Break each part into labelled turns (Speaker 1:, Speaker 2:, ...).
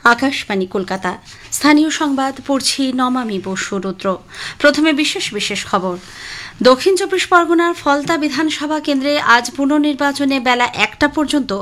Speaker 1: আকাশবাণী কলকাতা। স্থানীয় সংবাদ পড়ছি নমামি বসু রুদ্র। প্রথমে বিশেষ বিশেষ খবর। দক্ষিণ চব্বিশ পরগনার ফলতা বিধানসভা কেন্দ্রে আজ পুনর্নির্বাচনে বেলা 1টা পর্যন্ত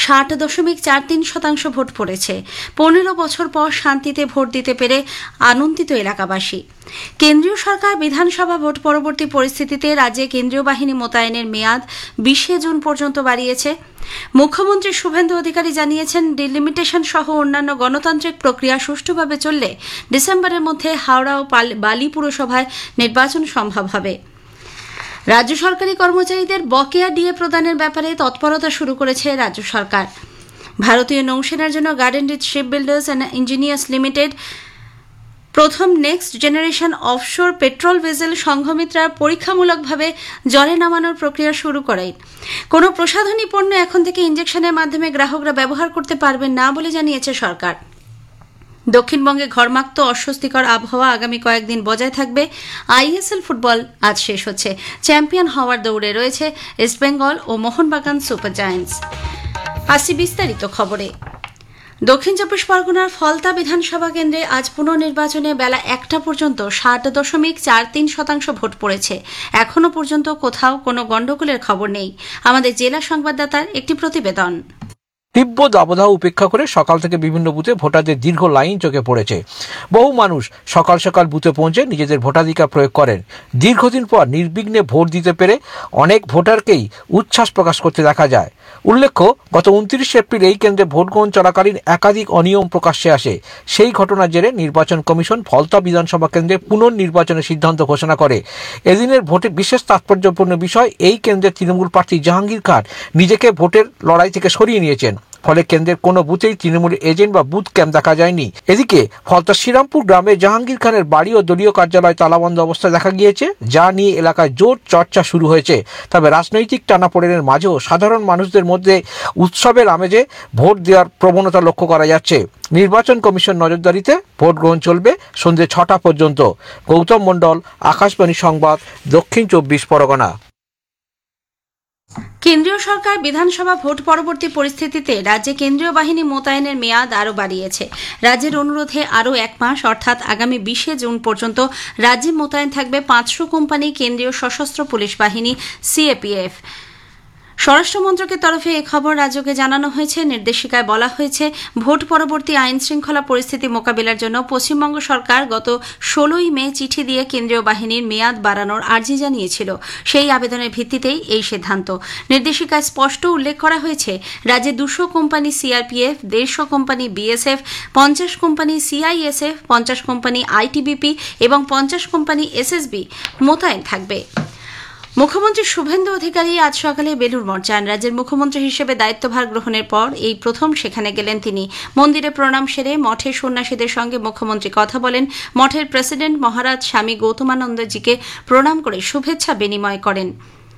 Speaker 1: 60.43% ভোট পড়েছে। 15 বছর পর শান্তিতে ভোট দিতে পেরে আনন্দিত এলাকাবাসী। কেন্দ্রীয় সরকার বিধানসভা ভোট পরবর্তী পরিস্থিতিতে রাজ্যে কেন্দ্রীয় বাহিনী মোতায়েনের মেয়াদ 20 জুন পর্যন্ত বাড়িয়েছে। মুখ্যমন্ত্রী শুভেন্দু অধিকারী জানিয়েছেন, ডিলিমিটেশন সহ অন্যান্য গণতান্ত্রিক প্রক্রিয়া সুষ্ঠুভাবে চললে ডিসেম্বরের মধ্যে হাওড়া ও বালি পুরসভায় নির্বাচন সম্ভব হবে। রাজ্য সরকারি কর্মচারীদের বকেয়া ডিএ প্রদানের ব্যাপারে তৎপরতা শুরু করেছে রাজ্য সরকার। ভারতীয় নৌসেনার জন্য garden reach ship builders and engineers limited প্রথম next generation offshore petrol vessel সংঘমিত্রার পরীক্ষামূলকভাবে জলে নামানোর প্রক্রিয়া শুরু করে। কোনো প্রসাধনী পণ্য এখন থেকে ইঞ্জেকশনের মাধ্যমে গ্রাহকরা ব্যবহার করতে পারবেন না বলে জানিয়েছে সরকার। দক্ষিণবঙ্গে ঘর্মাক্ত অস্বস্তিকর আবহাওয়া আগামী কয়েকদিন বজায় থাকবে। আইএসএল ফুটবল আজ শেষ হচ্ছে। চ্যাম্পিয়ন হওয়ার দৌড়ে রয়েছে ইস্টবেঙ্গল ও মোহনবাগান সুপার জায়ান্টস। আসি বিস্তারিত খবরে। দক্ষিণ চব্বিশ পরগনার ফলতা বিধানসভা কেন্দ্রে আজ পুনর্নির্বাচনে বেলা 1টা পর্যন্ত 60.43% ভোট পড়েছে। এখনও পর্যন্ত কোথাও কোনো গণ্ডগোলের খবর নেই। আমাদের জেলা সংবাদদাতার একটি প্রতিবেদন।
Speaker 2: তীব্র দাবদাহ উপেক্ষা করে সকাল থেকে বিভিন্ন বুথে ভোটারদের দীর্ঘ লাইন চোখে পড়েছে। বহু মানুষ সকাল সকাল বুথে পৌঁছে নিজেদের ভোটাধিকার প্রয়োগ করেন। দীর্ঘদিন পর নির্বিঘ্নে ভোট দিতে পেরে অনেক ভোটারকেই উচ্ছ্বাস প্রকাশ করতে দেখা যায়। উল্লেখ্য, গত 29 এপ্রিল এই কেন্দ্রে ভোট গ্রহণ চলাকালীন একাধিক অনিয়ম প্রকাশ্যে আসে। সেই ঘটনার জেরে নির্বাচন কমিশন ফলতা বিধানসভা কেন্দ্রে পুনর্নির্বাচনের সিদ্ধান্ত ঘোষণা করে। এদিনের ভোটে বিশেষ তাৎপর্যপূর্ণ বিষয়, এই কেন্দ্রের তৃণমূল প্রার্থী জাহাঙ্গীর খান নিজেকে ভোটের লড়াই থেকে সরিয়ে নিয়েছেন। ফলে কেন্দ্রের কোনো বুথেই তৃণমূল এজেন্ট বা বুথ ক্যাম্প দেখা যায়নি। এদিকে ফলতা শ্রীরামপুর গ্রামে জাহাঙ্গীর খানের বাড়ি ও দলীয় কার্যালয় তালাবন্ধ অবস্থায় দেখা গিয়েছে, যা নিয়ে এলাকায় জোর চর্চা শুরু হয়েছে। তবে রাজনৈতিক টানাপোড়েনের মাঝেও সাধারণ মানুষদের মধ্যে উৎসবের আমেজে ভোট দেওয়ার প্রবণতা লক্ষ্য করা যাচ্ছে। নির্বাচন কমিশন নজরদারিতে ভোট গ্রহণ চলবে সন্ধ্যে 6টা পর্যন্ত। গৌতম মণ্ডল, আকাশবাণী সংবাদ, দক্ষিণ চব্বিশ পরগনা।
Speaker 1: কেন্দ্রীয় সরকার বিধানসভা ভোট পরবর্তী পরিস্থিতিতে রাজ্যে কেন্দ্রীয় বাহিনী মোতায়েনের মেয়াদ আরও বাড়িয়েছে। রাজ্যের অনুরোধে আরও 1 মাস অর্থাৎ আগামী 20 জুন পর্যন্ত রাজ্যে মোতায়েন থাকবে 500 কোম্পানি কেন্দ্রীয় সশস্ত্র পুলিশ বাহিনী সিএপিএফ। স্বরাষ্ট্র মন্ত্রকের তরফে এ খবর রাজ্যকে জানানো হয়েছে। নির্দেশিকায় বলা হয়েছে, ভোট পরবর্তী আইন শৃঙ্খলা পরিস্থিতি মোকাবিলার জন্য পশ্চিমবঙ্গ সরকার গত 16ই মে চিঠি দিয়ে কেন্দ্রীয় বাহিনীর মেয়াদ বাড়ানোর আর্জি জানিয়েছিল। সেই আবেদনের ভিত্তিতেই এই সিদ্ধান্ত। নির্দেশিকায় স্পষ্ট উল্লেখ করা হয়েছে, রাজ্যে 200 company CRPF, 150 company BSF, 50 company CISF, 50 company ITBP এবং 50 কোম্পানি এসএসবি মোতায়েন থাকবে। মুখ্যমন্ত্রী শুভেন্দু অধিকারী আজ সকালে বেলুড় মঠ যান। রাজ্যের মুখ্যমন্ত্রী হিসেবে দায়িত্বভার গ্রহণের পর এই প্রথম সেখানে গেলেন তিনি। মন্দিরে প্রণাম সেরে মঠের সন্ন্যাসীদের সঙ্গে মুখ্যমন্ত্রী কথা বলেন। মঠের প্রেসিডেন্ট মহারাজ স্বামী গৌতমানন্দজিকে প্রণাম করে শুভেচ্ছা বিনিময় করেন।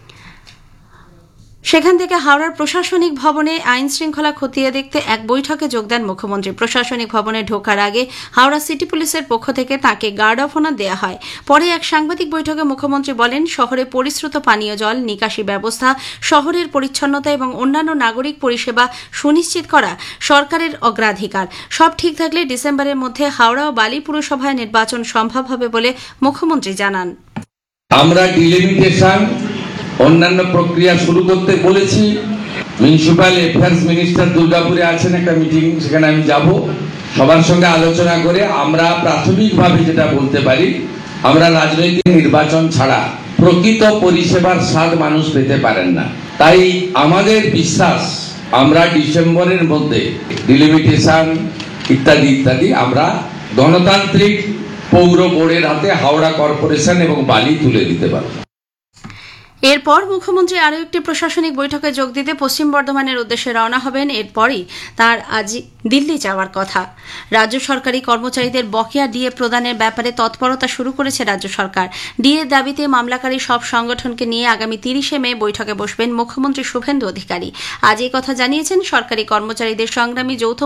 Speaker 1: সেখান থেকে হাওড়ার প্রশাসনিক ভবনে আইন শৃঙ্খলা খতিয়ে দেখতে এক বৈঠকে যোগ দেন মুখ্যমন্ত্রী। প্রশাসনিক ভবনে ঢোকার আগে হাওড়া সিটি পুলিশের পক্ষ থেকে তাঁকে গার্ড অফ অনার দেওয়া হয়। পরে এক সাংবাদিক বৈঠকে মুখ্যমন্ত্রী বলেন, শহরে পরিশ্রুত পানীয় জল, নিকাশি ব্যবস্থা, শহরের পরিচ্ছন্নতা এবং অন্যান্য নাগরিক পরিষেবা সুনিশ্চিত করা সরকারের অগ্রাধিকার। সব ঠিক থাকলে ডিসেম্বরের মধ্যে হাওড়া ও বালি পুরসভায় নির্বাচন সম্ভব হবে বলে মুখ্যমন্ত্রী জানান।
Speaker 3: আমরা ডিলিমিটেশন অন্যান্য প্রক্রিয়া শুরু করতে বলেছি। মিউনিসিপ্যাল অ্যাফেয়ার্স মিনিস্টার দুর্গাপুরে আছেন, একটা মিটিং, সেখানে আমি যাব। সবার সঙ্গে আলোচনা করে আমরা প্রাথমিকভাবে যেটা বলতে পারি, আমরা রাজনৈতিক নির্বাচন ছাড়া প্রকৃত পরিষেবার স্বাদ মানুষ পেতে পারেন না। তাই আমাদের বিশ্বাস, আমরা ডিসেম্বরের মধ্যে ডিলিমিটেশন ইত্যাদি ইত্যাদি আমরা গণতান্ত্রিক পৌর বোর্ডের হাতে হাওড়া কর্পোরেশন এবং বালি তুলে দিতে পারব।
Speaker 1: এরপর মুখ্যমন্ত্রী আরও একটি প্রশাসনিক বৈঠকে যোগ দিতে পশ্চিম বর্ধমানের উদ্দেশ্যে রওনা হবেন। এরপরই তাঁর আজ দিল্লি যাওয়ার কথা। রাজ্য সরকারি কর্মচারীদের বকেয়া ডিএ প্রদানের ব্যাপারে তৎপরতা শুরু করেছে রাজ্য সরকার। ডিএ দাবিতে মামলাকারী সব সংগঠনকে নিয়ে আগামী 30 মে বৈঠকে বসবেন মুখ্যমন্ত্রী শুভেন্দু অধিকারী। আজ এই কথা জানিয়েছেন সরকারি কর্মচারীদের সংগ্রামী যৌথ